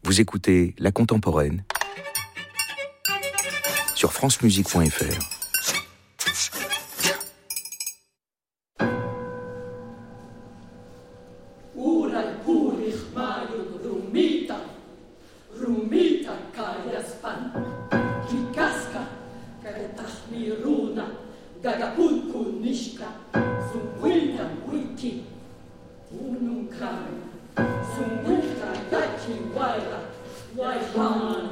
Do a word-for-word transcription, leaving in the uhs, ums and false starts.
Vous écoutez La Contemporaine sur francemusique point f r. Why